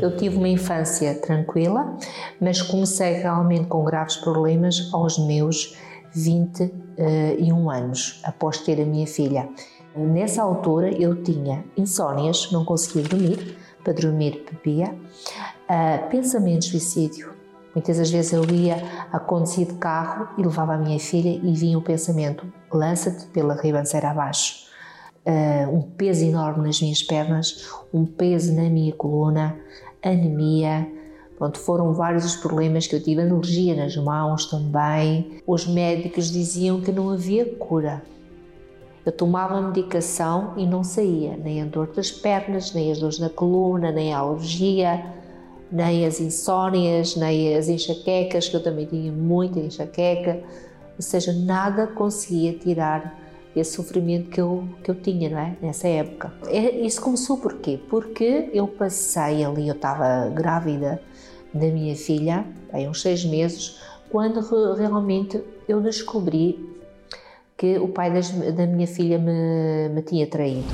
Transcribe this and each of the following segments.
Eu tive uma infância tranquila, mas comecei realmente com graves problemas aos meus 21 anos, após ter a minha filha. Nessa altura eu tinha insónias, não conseguia dormir, para dormir bebia, pensamentos de suicídio. Muitas das vezes eu ia a conduzir de carro e levava a minha filha e vinha o pensamento: lança-te pela ribanceira abaixo. Um peso enorme nas minhas pernas, um peso na minha coluna, anemia. Pronto, foram vários os problemas que eu tive, alergia nas mãos também. Os médicos diziam que não havia cura. Eu tomava medicação e não saía, nem a dor das pernas, nem as dores na coluna, nem a alergia, nem as insónias, nem as enxaquecas, que eu também tinha muita enxaqueca. Ou seja, nada conseguia tirar esse sofrimento que eu tinha, não é? Nessa época. Isso começou por quê? Porque eu passei ali, eu estava grávida da minha filha, há uns 6 meses, quando realmente eu descobri que o pai da minha filha me tinha traído.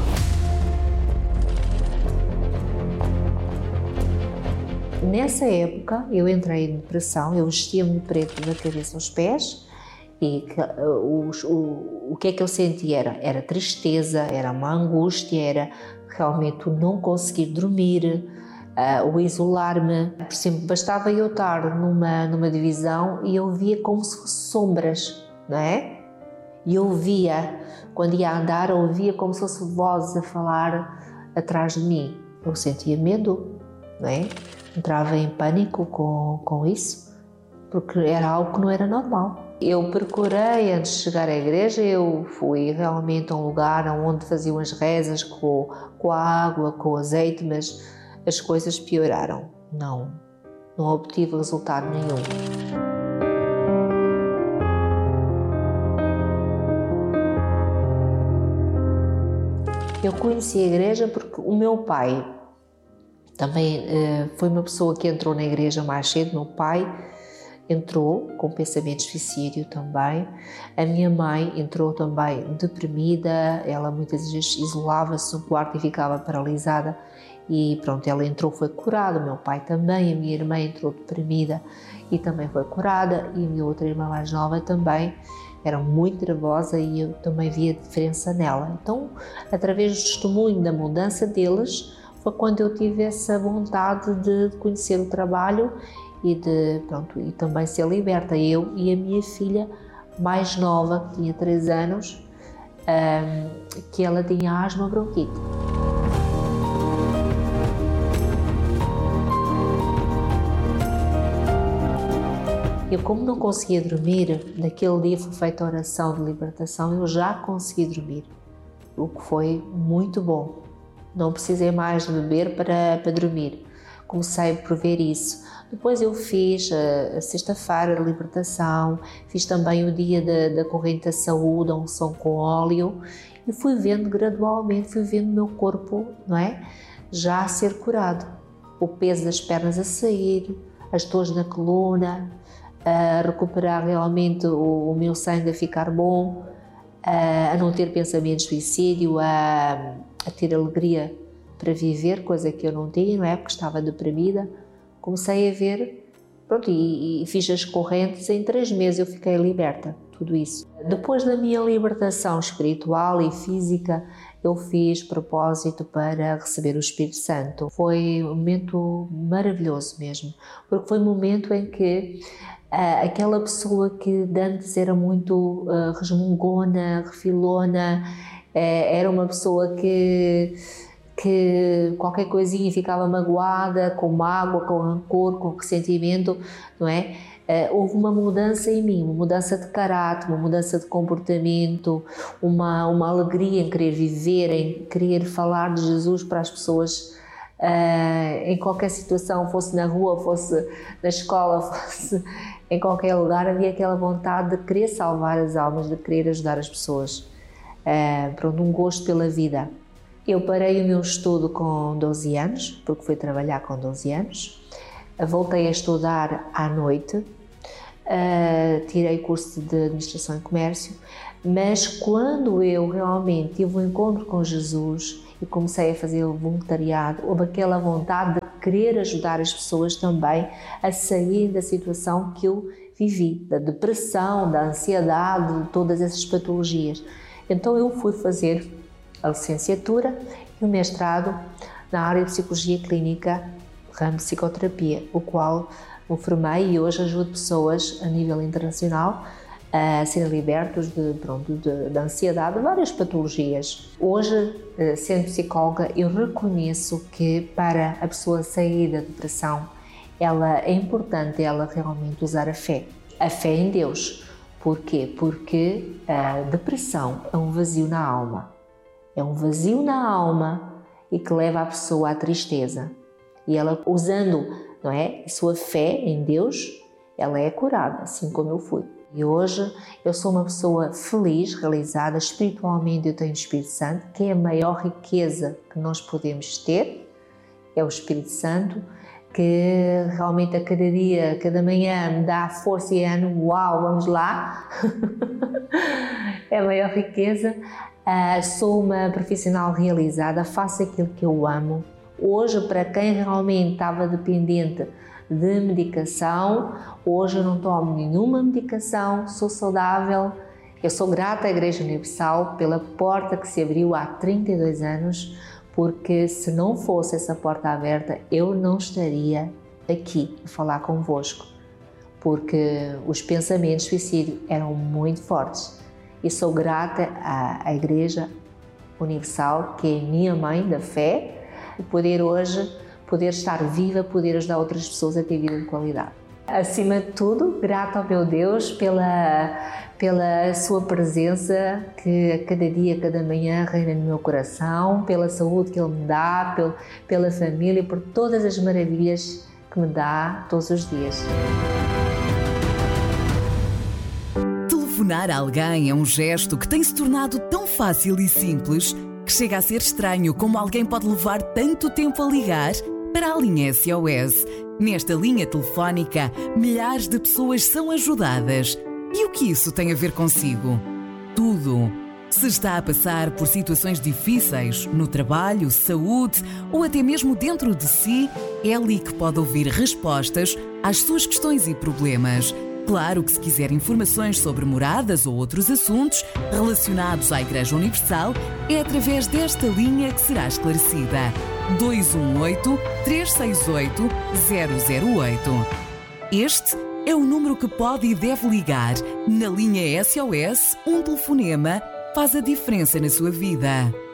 Nessa época eu entrei em depressão, eu vestia-me de preto da cabeça aos pés e o que é que eu sentia? Era tristeza, era uma angústia, era realmente o não conseguir dormir, o isolar-me. Por exemplo, bastava eu estar numa divisão e eu via como se fossem sombras, não é? E eu via, quando ia andar, eu ouvia como se fossem vozes a falar atrás de mim. Eu sentia medo, não é? Entrava em pânico com isso, porque era algo que não era normal. Eu procurei, antes de chegar à igreja, eu fui realmente a um lugar onde faziam as rezas com a água, com o azeite, mas as coisas pioraram. Não obtive resultado nenhum. Eu conheci a igreja porque o meu pai também foi uma pessoa que entrou na igreja mais cedo. Meu pai entrou com pensamentos de suicídio também. A minha mãe entrou também deprimida, ela muitas vezes isolava-se no quarto e ficava paralisada e pronto, ela entrou, foi curada. O meu pai também, a minha irmã entrou deprimida e também foi curada, e a minha outra irmã mais nova também era muito nervosa e eu também via diferença nela. Então, através do testemunho da mudança deles, foi quando eu tive essa vontade de conhecer o trabalho e e também ser liberta. Eu e a minha filha mais nova, que tinha 3 anos, que ela tinha asma bronquite. Eu, como não conseguia dormir, naquele dia foi feita a oração de libertação, eu já consegui dormir, o que foi muito bom. Não precisei mais de beber para dormir. Comecei por ver isso. Depois eu fiz a sexta-feira de libertação, fiz também o dia da corrente da saúde, a unção com óleo, e fui vendo gradualmente, fui vendo o meu corpo, não é? Já a ser curado. O peso das pernas a sair, as dores na coluna, a recuperar realmente o meu sangue a ficar bom, a não ter pensamentos de suicídio, a ter alegria para viver, coisa que eu não tinha, não é? Porque estava deprimida. Comecei a ver, pronto, e fiz as correntes. Em 3 meses eu fiquei liberta, tudo isso. Depois da minha libertação espiritual e física, eu fiz propósito para receber o Espírito Santo. Foi um momento maravilhoso mesmo, porque foi um momento em que aquela pessoa que de antes era muito resmungona, refilona, era uma pessoa que qualquer coisinha ficava magoada, com mágoa, com rancor, com ressentimento, não é? Houve uma mudança em mim, uma mudança de caráter, uma mudança de comportamento, uma alegria em querer viver, em querer falar de Jesus para as pessoas, em qualquer situação, fosse na rua, fosse na escola, fosse em qualquer lugar, havia aquela vontade de querer salvar as almas, de querer ajudar as pessoas, pronto, um gosto pela vida. Eu parei o meu estudo com 12 anos, porque fui trabalhar com 12 anos, voltei a estudar à noite, tirei curso de Administração e Comércio, mas quando eu realmente tive um encontro com Jesus e comecei a fazer o voluntariado, houve aquela vontade de querer ajudar as pessoas também a sair da situação que eu vivi, da depressão, da ansiedade, de todas essas patologias. Então eu fui fazer a licenciatura e o mestrado na área de psicologia clínica, ramo de psicoterapia, o qual me formei e hoje ajudo pessoas a nível internacional a serem libertos da ansiedade, de várias patologias. Hoje, sendo psicóloga, eu reconheço que para a pessoa sair da depressão, é importante ela realmente usar a fé em Deus. Porquê? Porque a depressão é um vazio na alma. É um vazio na alma e que leva a pessoa à tristeza. E ela, usando, não é, a sua fé em Deus, ela é curada, assim como eu fui. E hoje eu sou uma pessoa feliz, realizada, espiritualmente eu tenho o Espírito Santo, que é a maior riqueza que nós podemos ter, é o Espírito Santo, que realmente a cada dia, cada manhã me dá força e ânimo, uau, vamos lá, é a maior riqueza. Sou uma profissional realizada, faço aquilo que eu amo. Hoje, para quem realmente estava dependente de medicação, hoje eu não tomo nenhuma medicação, sou saudável. Eu sou grata à Igreja Universal pela porta que se abriu há 32 anos, porque se não fosse essa porta aberta, eu não estaria aqui a falar convosco, porque os pensamentos de suicídio eram muito fortes. E sou grata à Igreja Universal, que é minha mãe da fé, e poder estar viva, poder ajudar outras pessoas a ter vida de qualidade. Acima de tudo, grata ao meu Deus pela sua presença que a cada dia, a cada manhã reina no meu coração, pela saúde que Ele me dá, pela família, por todas as maravilhas que me dá todos os dias. Telefonar a alguém é um gesto que tem se tornado tão fácil e simples que chega a ser estranho como alguém pode levar tanto tempo a ligar para a linha SOS. Nesta linha telefónica, milhares de pessoas são ajudadas. E o que isso tem a ver consigo? Tudo. Se está a passar por situações difíceis, no trabalho, saúde ou até mesmo dentro de si, é ali que pode ouvir respostas às suas questões e problemas. Claro que se quiser informações sobre moradas ou outros assuntos relacionados à Igreja Universal, é através desta linha que será esclarecida. 218-368-008. Este é o número que pode e deve ligar. Na linha SOS, um telefonema faz a diferença na sua vida.